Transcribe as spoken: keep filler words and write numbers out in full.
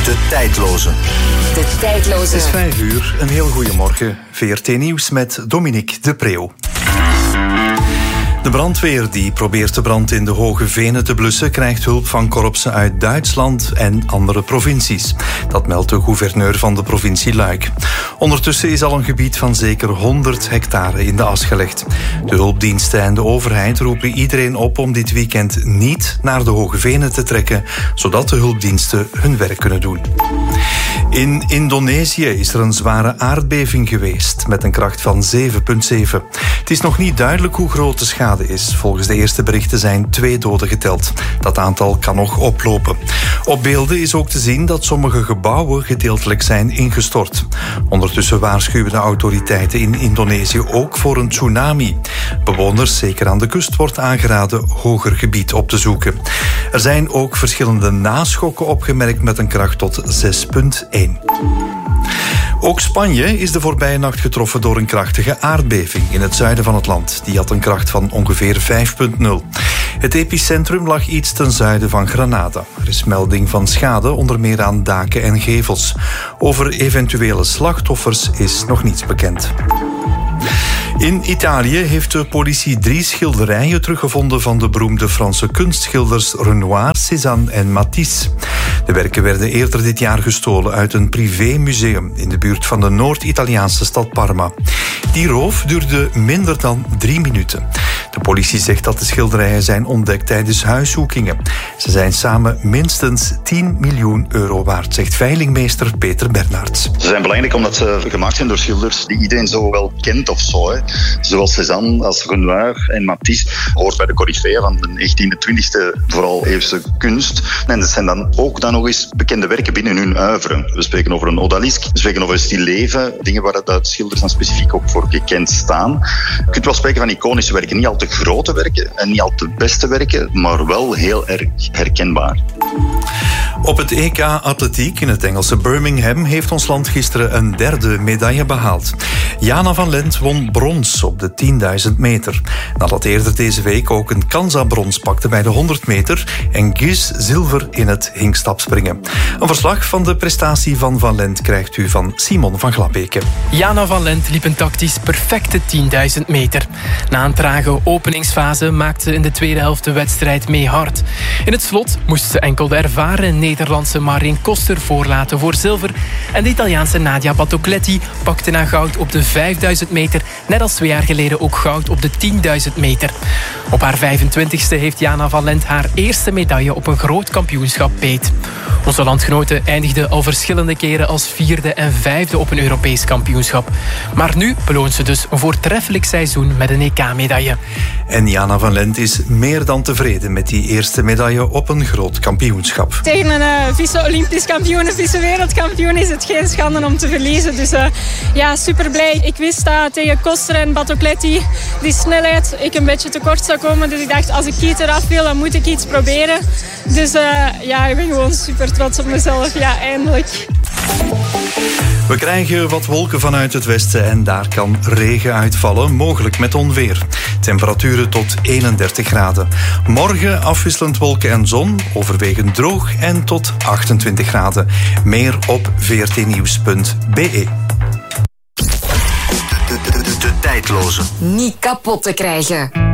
De tijdloze. De tijdloze. Het is vijf uur, een heel goede morgen. V R T Nieuws met Dominique de Preeuw. De brandweer die probeert de brand in de Hoge Venen te blussen krijgt hulp van korpsen uit Duitsland en andere provincies. Dat meldt de gouverneur van de provincie Luik. Ondertussen is al een gebied van zeker honderd hectare in de as gelegd. De hulpdiensten en de overheid roepen iedereen op om dit weekend niet naar de Hoge Venen te trekken, zodat de hulpdiensten hun werk kunnen doen. In Indonesië is er een zware aardbeving geweest met een kracht van zeven komma zeven. Het is nog niet duidelijk hoe groot de schade is. Volgens de eerste berichten zijn twee doden geteld. Dat aantal kan nog oplopen. Op beelden is ook te zien dat sommige gebouwen gedeeltelijk zijn ingestort. Ondertussen waarschuwen de autoriteiten in Indonesië ook voor een tsunami. Bewoners, zeker aan de kust, wordt aangeraden hoger gebied op te zoeken. Er zijn ook verschillende naschokken opgemerkt met een kracht tot zes komma één. Ook Spanje is de voorbije nacht getroffen door een krachtige aardbeving in het zuiden van het land. Die had een kracht van ongeveer vijf komma nul. Het epicentrum lag iets ten zuiden van Granada. Er is melding van schade, onder meer aan daken en gevels. Over eventuele slachtoffers is nog niets bekend. In Italië heeft de politie drie schilderijen teruggevonden van de beroemde Franse kunstschilders Renoir, Cézanne en Matisse. De werken werden eerder dit jaar gestolen uit een privémuseum in de buurt van de Noord-Italiaanse stad Parma. Die roof duurde minder dan drie minuten. De politie zegt dat de schilderijen zijn ontdekt tijdens huiszoekingen. Ze zijn samen minstens tien miljoen euro waard, zegt veilingmeester Peter Bernards. Ze zijn belangrijk omdat ze gemaakt zijn door schilders die iedereen zo wel kent of zo. Hè. Zowel Cézanne als Renoir en Matisse hoort bij de coryfeeën van de negentiende, twintigste vooral eeuwse kunst. En dat zijn dan ook dan nog eens bekende werken binnen hun oeuvre. We spreken over een odalisque, we spreken over een stilleven, dingen waar de schilders dan specifiek ook voor gekend staan. Je kunt wel spreken van iconische werken, niet al te grote werken en niet al te beste werken, maar wel heel erg herkenbaar. Op het E K Atletiek in het Engelse Birmingham heeft ons land gisteren een derde medaille behaald. Jana van Lent won brons op de tienduizend meter. Nadat eerder deze week ook een Kansa brons pakte bij de honderd meter en Gies zilver in het hinkstapspringen. Een verslag van de prestatie van Van Lent krijgt u van Simon van Glabeke. Jana van Lent liep een tactisch perfecte tienduizend meter. Na een trage openingsfase maakte ze in de tweede helft de wedstrijd mee hard. In het slot moest ze enkel de ervaren Nederlandse Marijn Koster voorlaten voor zilver en de Italiaanse Nadia Battocletti pakte na goud op de vijfduizend meter, net als twee jaar geleden ook goud op de tienduizend meter. Op haar vijfentwintigste heeft Jana van Lent haar eerste medaille op een groot kampioenschap beet. Onze landgenoten eindigden al verschillende keren als vierde en vijfde op een Europees kampioenschap. Maar nu beloont ze dus een voortreffelijk seizoen met een E K-medaille. En Jana van Lent is meer dan tevreden met die eerste medaille op een groot kampioenschap. Tegen een uh, vice-Olympisch kampioen, een vice-wereldkampioen is het geen schande om te verliezen. Dus uh, ja, super blij. Ik wist dat tegen Koster en Battocletti die snelheid ik een beetje tekort zou komen. Dus ik dacht, als ik iets eraf wil, dan moet ik iets proberen. Dus uh, ja, ik ben gewoon super trots op mezelf. Ja, eindelijk. We krijgen wat wolken vanuit het westen en daar kan regen uitvallen, mogelijk met onweer. Temperaturen tot eenendertig graden. Morgen afwisselend wolken en zon, overwegend droog en tot achtentwintig graden. Meer op v r t nieuws punt b e. De, de, de, de tijdloze. Niet kapot te krijgen.